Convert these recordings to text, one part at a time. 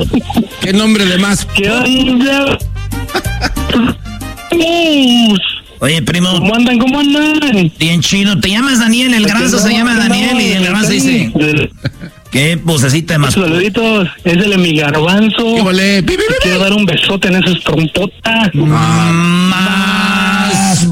¿Qué nombre de más? ¿Qué onda? Oye, primo. ¿Cómo andan? Bien chino. Te llamas Daniel, el garbanzo se llama Daniel y el garbanzo dice... ¿Qué vocecita de más? Saluditos, es el mi garbanzo. ¿Qué vale? Quiero dar un besote en esas trompotas. Más...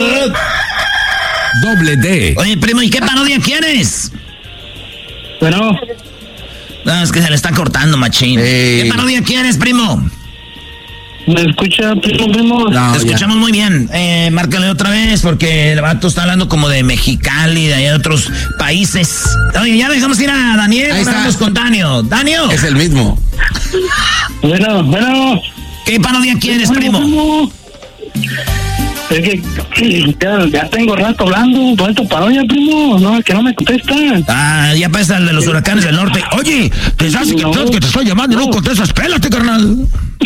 Doble D. Oye, primo, ¿y qué parodia quieres? Bueno. No, es que se le está cortando, machín. Hey. ¿Qué parodia quieres, primo? ¿Me escucha, primo? No, Te escuchamos muy bien. Márcale otra vez porque el vato está hablando como de Mexicali, de allá de otros países. Oye, ya dejamos ir a Daniel. Ahí está. Vamos con Danio. Danio. Es el mismo. Bueno. ¿Qué parodia quieres, primo? Es que ya tengo rato hablando, por esto parodia, primo, no, que no me contestan. Ah, ya pasa el de los huracanes del norte. Oye, pensaste que te estoy llamando y no contestas, pélate, carnal.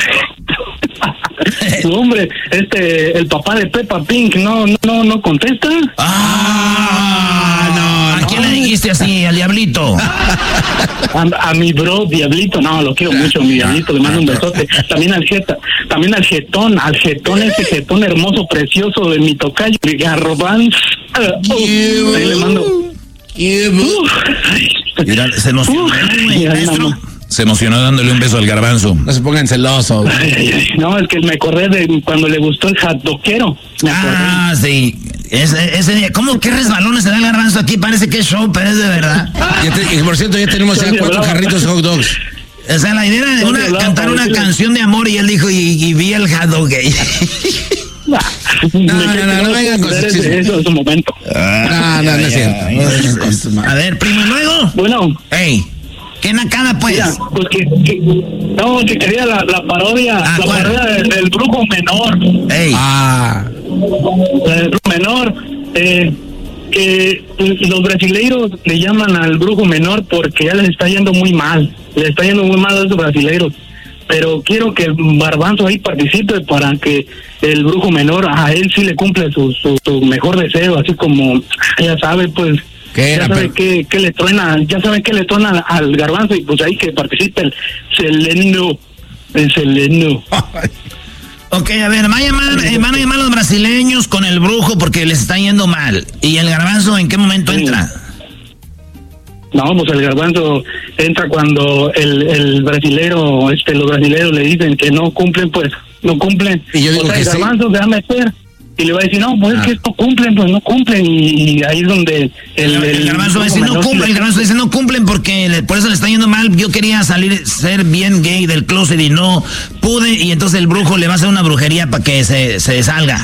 No, hombre, el papá de Peppa Pig no contesta. No. ¿A quién le dijiste así, al diablito? A mi bro, Diablito, no, lo quiero mucho, mi Diablito, le mando un besote. También al jetón, ese jetón hermoso, precioso de mi tocayo, Garbanz. Ahí le mando. Mira, se emocionó, maestro. Se emocionó dándole un beso al garbanzo. No se pongan celosos. No, es que me acordé de cuando le gustó el hotdoquero. Ah, sí. Ese, ¿cómo qué resbalones se da el garbanzo aquí? Parece que es show, pero es de verdad. Y por cierto, ya tenemos ya 4 carritos hot dogs. O sea, la idea era cantar una canción de amor y él dijo, y vi el hot gay. No vengan con sus chismes. Eso es un momento. No es cierto. A ver, primo, ¿y luego? Bueno. Ey, ¿qué nacada, pues? Mira, pues que quería la parodia, parodia del brujo menor. Ey. El brujo menor, que los brasileiros le llaman al brujo menor porque ya les está yendo muy mal. Les está yendo muy mal a esos brasileiros. Pero quiero que Garbanzo ahí participe para que el brujo menor a él sí le cumple su mejor deseo, así como ya sabe, pues. Ya sabe qué le truena, al Garbanzo y pues ahí que participe el Seleno. Ok, a ver, van a llamar a los brasileños con el brujo porque les está yendo mal. ¿Y el garbanzo en qué momento entra? No, pues el garbanzo entra cuando los brasileros le dicen que no cumplen, pues no cumplen. Y yo digo que el garbanzo se va a meter y le va a decir, no, pues es que no cumplen, pues no cumplen. Y ahí es donde el garbanzo dice, no cumplen, el garbanzo dice, no cumplen porque por eso le está yendo mal. Yo quería ser bien gay del closet y no pude, y entonces el brujo le va a hacer una brujería para que se salga.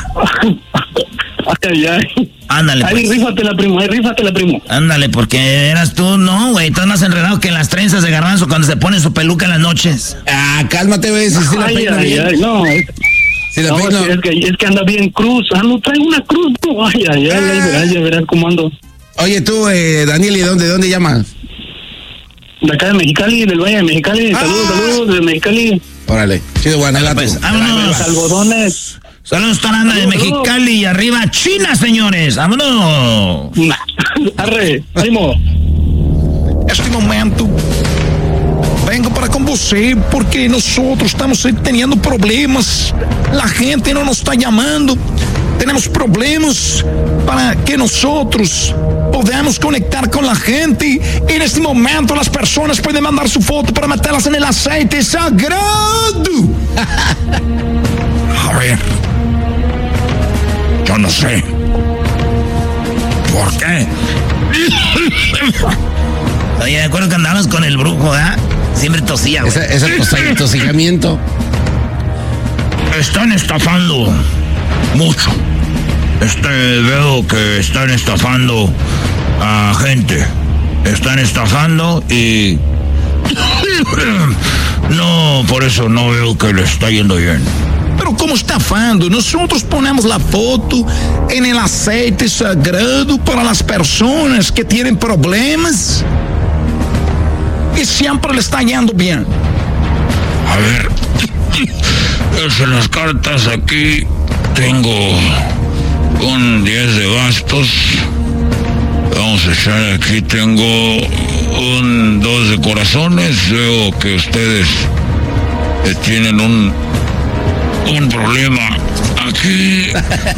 Ándale, pues. Ahí rífatela, primo. Ándale, porque eras tú, no, güey, estás más enredado que en las trenzas de garbanzo cuando se pone su peluca en las noches. Cálmate, güey, si la peina bien. No, es que anda bien cruz. Traigo una cruz. Ya verás cómo ando. Oye, tú, Daniel, ¿y dónde llamas? De acá de Mexicali, del Valle de Mexicali. Saludos de Mexicali. Órale, chido, Guanajuato. Pues, vámonos. Los algodones. Saludos, Taranda de Mexicali y arriba China, señores. ¡Vámonos! Arre, ánimo. Este momento vengo para con você porque nosotros estamos teniendo problemas. La gente no nos está llamando. Tenemos problemas para que nosotros podamos conectar con la gente. Y en este momento las personas pueden mandar su foto para meterlas en el aceite sagrado. A ver, yo no sé por qué. Oye, de acuerdo que andábamos con el brujo, ¿eh? Siempre tosía, güey. Ese tosigamiento. Están estafando mucho. Veo que están estafando a gente. Están estafando y... No, por eso no veo que le está yendo bien. Pero como estafando, nosotros ponemos la foto en el aceite sagrado para las personas que tienen problemas y siempre le está yendo bien. A ver, en las cartas aquí tengo un 10 de bastos. Vamos a echar aquí, tengo un 2 de corazones. Veo que ustedes tienen un problema aquí.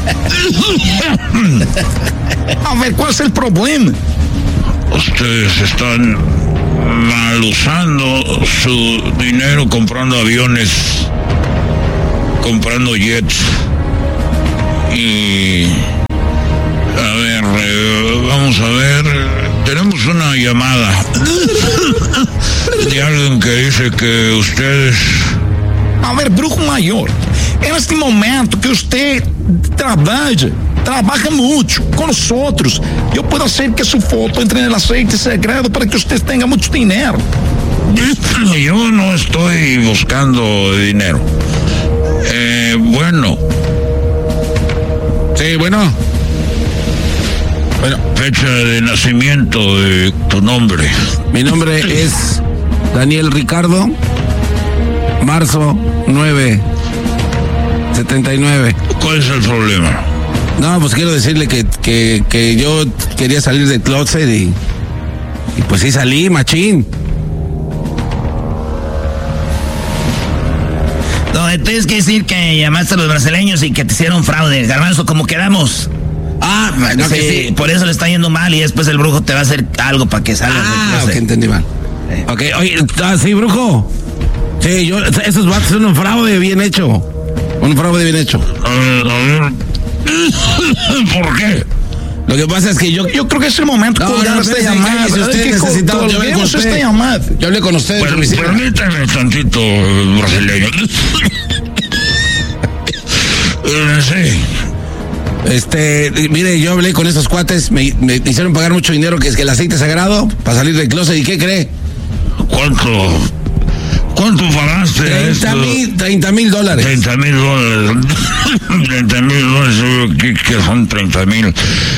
A ver, ¿cuál es el problema? Ustedes están mal usando su dinero comprando aviones, comprando jets. Y a ver, vamos a ver, tenemos una llamada de alguien que dice que ustedes... A ver, Brujo Mayor, en este momento que usted trabaja mucho con nosotros, yo puedo hacer que su foto entre en el aceite sagrado para que usted tenga mucho dinero. Yo no estoy buscando dinero. Bueno. Sí, bueno. Fecha de nacimiento de tu nombre. Mi nombre es Daniel Ricardo, marzo 9, 79. ¿Cuál es el problema? No, pues quiero decirle que yo quería salir del closet y pues sí salí, machín. No, tienes que decir que llamaste a los brasileños y que te hicieron fraude. Garbanzo, ¿cómo quedamos? Ah, no, sí, que sí. Por eso le está yendo mal y después el brujo te va a hacer algo para que salgas del Ah, closet. ok, entendí mal. Ok, oye, sí, brujo. Sí, esos vatos son un fraude bien hecho. Un fraude bien hecho. A ver. ¿Por qué? Lo que pasa es que yo creo que es el momento de colgar esta llamada. Si usted necesita, yo hablé con esta usted. llamada. Yo hablé con usted. Bueno, permítame tantito, brasileño. Sí. Mire, yo hablé con esos cuates, me hicieron pagar mucho dinero, que es que el aceite sagrado, para salir del closet. ¿Y qué cree? ¿Cuánto pagaste? $30,000. $30,000. $30,000, que son 30,000.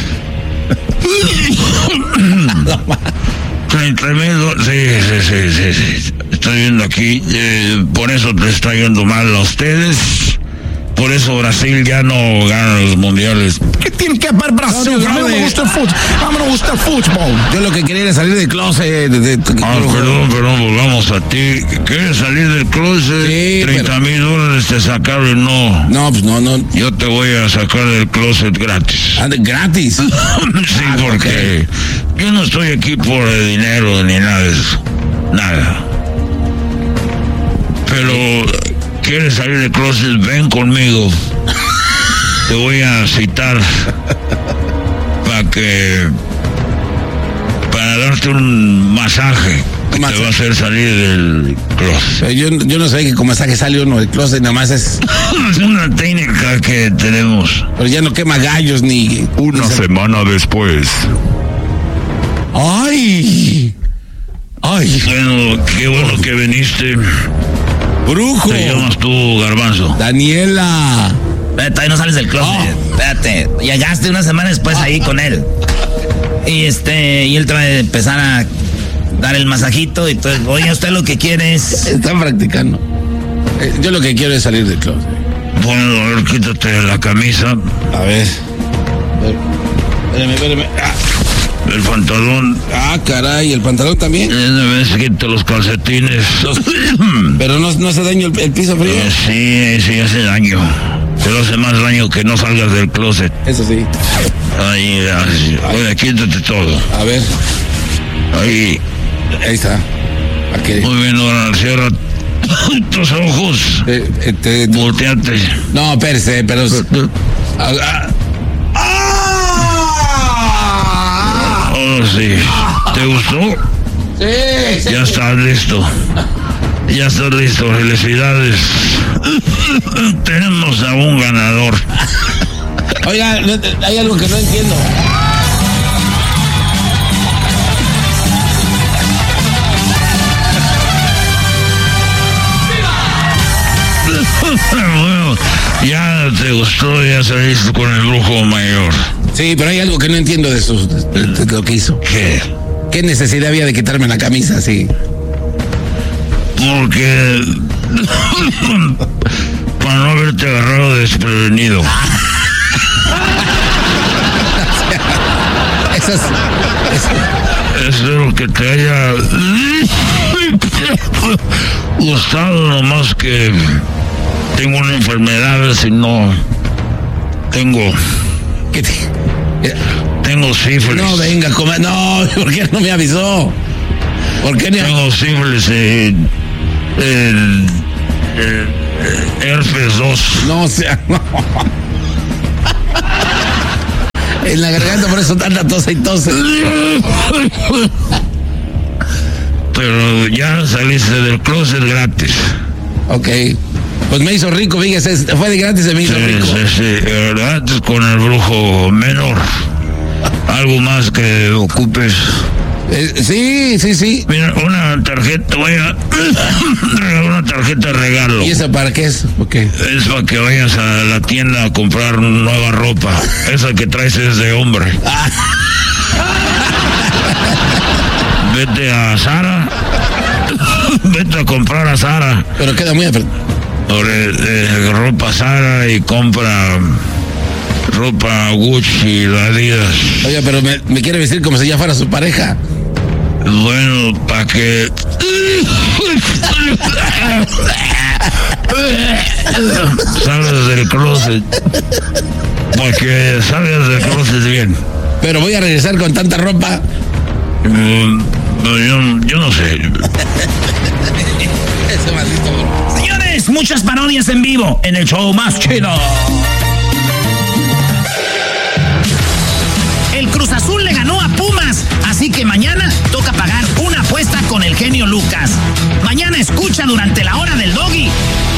30,000, sí. Estoy viendo aquí, por eso te está yendo mal a ustedes. Por eso Brasil ya no gana los mundiales. ¿Qué tiene que ver Brasil? A mí no me gusta el fútbol. A mí no me gusta el fútbol. Yo lo que quería era salir del closet. Perdón, volvamos a ti. ¿Quieres salir del closet? Sí, $30,000 te sacaron y no. No, pues no. Yo te voy a sacar del closet gratis. ¿Gratis? Sí, porque yo no estoy aquí por el dinero ni nada de eso. Nada. Pero... ¿quieres salir del closet? Ven conmigo. Te voy a citar para darte un masaje que te va a hacer salir del closet. Yo no sé que con masaje sale uno del closet, nada más es... Es una técnica que tenemos. Pero ya no quema gallos ni... Una semana después. ¡Ay! Bueno, qué bueno que viniste. ¡Brujo! ¿Te llamas tú, Garbanzo? Daniela. Espérate, ahí no sales del closet. Espérate, llegaste una semana después ahí con él. Y él te va a empezar a dar el masajito y todo. Oye, usted lo que quiere es... Están practicando. Yo lo que quiero es salir del closet. Bueno, a ver, quítate la camisa. A ver. Espérame. El pantalón. Ah, caray, ¿el pantalón también? Quita los calcetines. Pero no hace daño el piso frío. Sí, hace daño. Pero hace más daño que no salgas del closet. Eso sí. Ahí, oye, quítate todo. A ver. Ahí está. Okay. Muy bien, ahora cierra tus ojos. Volteate. No, espérese, pero... Oh, sí. ¿Te gustó? Sí. Ya estás listo. Felicidades. Tenemos a un ganador. Oiga, hay algo que no entiendo. Bueno, ya te gustó, ya saliste con el Brujo Mayor. Sí, pero hay algo que no entiendo de lo que hizo. ¿Qué? ¿Qué necesidad había de quitarme la camisa así? Porque... para no haberte agarrado desprevenido. Espero que te haya gustado, nomás que tengo una enfermedad, si no tengo sífilis. No, venga, no, ¿por qué no me avisó? ¿Por qué tengo sífilis, herpes 2. No, o sea, no. En la garganta, por eso tanta tose y tose. Pero ya saliste del closet gratis. Ok. Pues me hizo rico, fíjese, fue de gratis, se me hizo rico. Sí, gratis con el brujo menor. Algo más que ocupes. Sí. Mira, una tarjeta, una tarjeta de regalo. ¿Y esa para qué es? Okay. Es para que vayas a la tienda a comprar nueva ropa. Esa que traes es de hombre. Vete a Zara. Vete a comprar a Zara. Pero queda muy ropa Zara y compra ropa Gucci, Adidas. Oye, pero me quiere vestir como si ya fuera su pareja. Bueno, para que salgas del closet. Para que salgas del closet bien. Pero voy a regresar con tanta ropa. Yo no sé. Ese maldito bro. Señores, muchas parodias en vivo en el show más chido. El Cruz Azul le ganó a Pumas, así que mañana toca pagar una apuesta con el genio Lucas. Mañana escucha durante la hora del Doggy